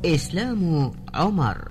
إسلام عمر.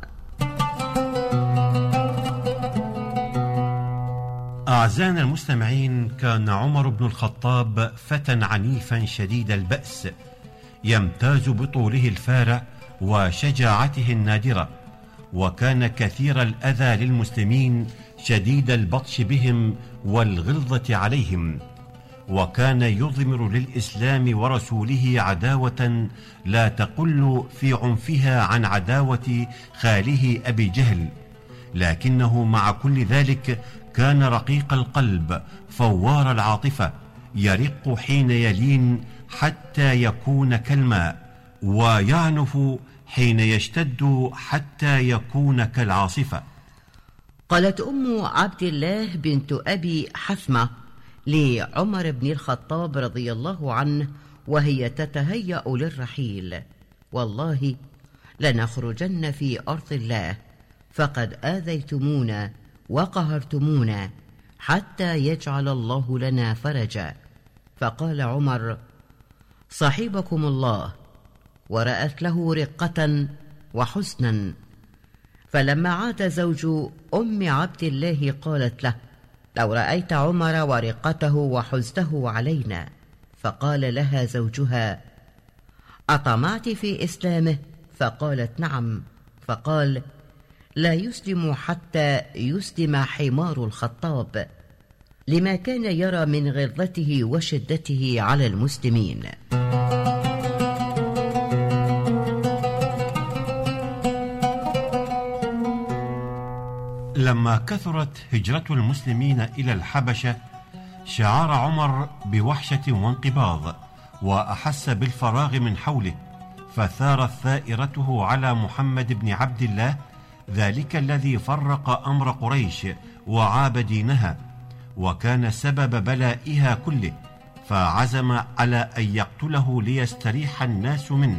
أعزائنا المستمعين، كان عمر بن الخطاب فتى عنيفا شديد البأس، يمتاز بطوله الفارع وشجاعته النادرة، وكان كثير الأذى للمسلمين شديد البطش بهم والغلظة عليهم، وكان يضمر للإسلام ورسوله عداوة لا تقل في عنفها عن عداوة خاله أبي جهل، لكنه مع كل ذلك كان رقيق القلب فوار العاطفة، يرق حين يلين حتى يكون كالماء، ويعنف حين يشتد حتى يكون كالعاصفة. قالت أم عبد الله بنت أبي حثمة لعمر بن الخطاب رضي الله عنه وهي تتهيأ للرحيل: والله لنخرجن في أرض الله، فقد آذيتمونا وقهرتمونا حتى يجعل الله لنا فرجا. فقال عمر: صحيبكم الله. ورأت له رقة وحزنا. فلما عاد زوج أم عبد الله قالت له: لو رأيت عمر ورقته وحزنه علينا. فقال لها زوجها: أطمعت في إسلامه؟ فقالت: نعم. فقال: لا يسلم حتى يسلم حمار الخطاب، لما كان يرى من غلظته وشدته على المسلمين. لما كثرت هجرة المسلمين إلى الحبشة، شعر عمر بوحشة وانقباض، وأحس بالفراغ من حوله، فثارت ثائرته على محمد بن عبد الله، ذلك الذي فرق أمر قريش وعاب دينها، وكان سبب بلائها كله، فعزم على أن يقتله ليستريح الناس منه.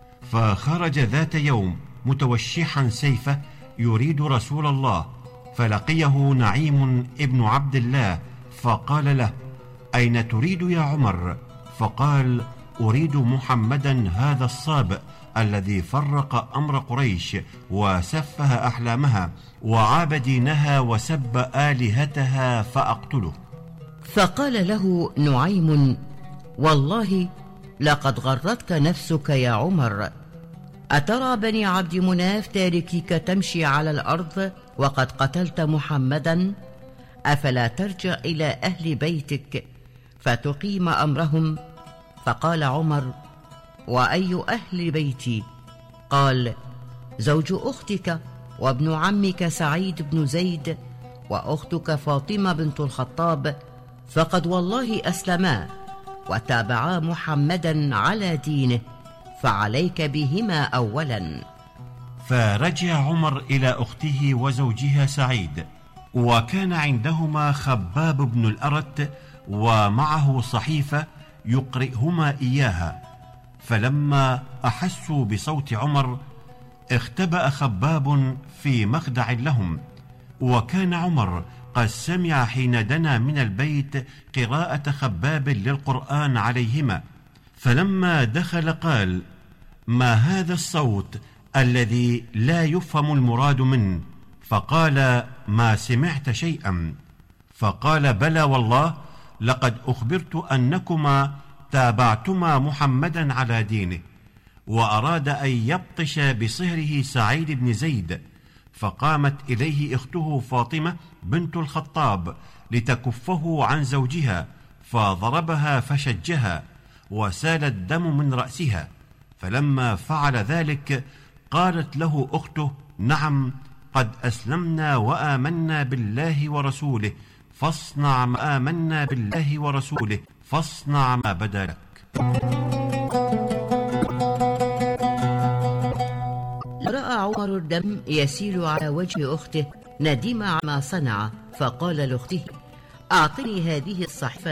فخرج ذات يوم متوشحا سيفه يريد رسول الله، فلقيه نعيم ابن عبد الله فقال له: أين تريد يا عمر؟ فقال: أريد محمدا هذا الصابئ الذي فرق أمر قريش وسفه أحلامها وعاب دينها وسب آلهتها، فأقتله. فقال له نعيم: والله لقد غرتك نفسك يا عمر، أترى بني عبد مناف تاركيك تمشي على الأرض وقد قتلت محمدا؟ أفلا ترجع إلى أهل بيتك فتقيم أمرهم؟ فقال عمر: وأي أهل بيتي؟ قال: زوج أختك وابن عمك سعيد بن زيد وأختك فاطمة بنت الخطاب، فقد والله أسلما وتابعا محمدا على دينه، فعليك بهما أولا. فرجع عمر إلى أخته وزوجها سعيد، وكان عندهما خباب بن الأرت ومعه صحيفة يقرئهما إياها. فلما أحسوا بصوت عمر اختبأ خباب في مخدع لهم، وكان عمر قد سمع حين دنا من البيت قراءة خباب للقرآن عليهما، فلما دخل قال: ما هذا الصوت الذي لا يفهم المراد منه؟ فقال: ما سمعت شيئا. فقال: بلى والله، لقد أخبرت أنكما تابعتما محمدا على دينه. وأراد أن يبطش بصهره سعيد بن زيد، فقامت إليه أخته فاطمة بنت الخطاب لتكفه عن زوجها، فضربها فشجها وسال الدم من رأسها. فلما فعل ذلك قالت له أخته: نعم، قد أسلمنا وآمنا بالله ورسوله، فاصنع ما آمنا بالله ورسوله، فاصنع ما بدا لك. رأى عمر الدم يسيل على وجه أخته، ندم على ما صنع، فقال لأخته: أعطني هذه الصحيفة